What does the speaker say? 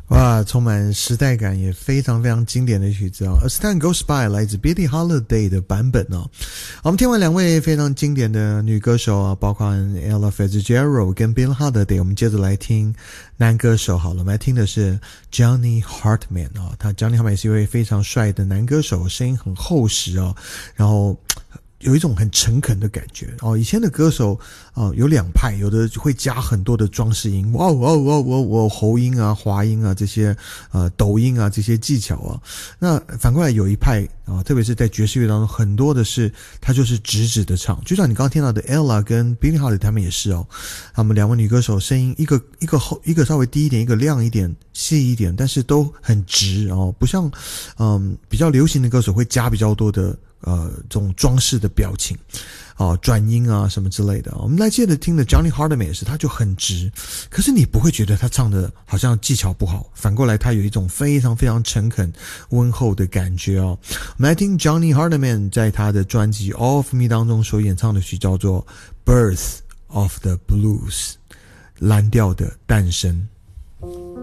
哇，充满时代感，也非常非常经典的曲子哦。As Time Goes By 来自 Billie Holiday 的版本哦。我们听完两位非常经典的女歌手啊，包括 Ella Fitzgerald 跟 Billie Holiday， 我们接着来听男歌手好了。我们来听的是 Johnny Hartman 哦，他 Johnny Hartman 是一位非常帅的男歌手，声音很厚实哦，然后有一种很诚恳的感觉哦。以前的歌手有两派，有的会加很多的装饰音，喉音啊、滑音啊这些抖音啊这些技巧啊。那反过来有一派特别是在爵士乐当中，很多的是他就是直直的唱，就像你刚刚听到的 Ella 跟 Billie Holiday 他们也是哦。他们两位女歌手声音一个稍微低一点，一个亮一点、细一点，但是都很直哦，不像比较流行的歌手会加比较多的这种装饰的表情转音啊什么之类的。我们来接着听的 Johnny Hartman 也是，他就很直，可是你不会觉得他唱的好像技巧不好，反过来他有一种非常非常诚恳温厚的感觉哦。我们来听 Johnny Hartman 在他的专辑 All of Me 当中所演唱的曲叫做 Birth of the Blues， 蓝调的诞生。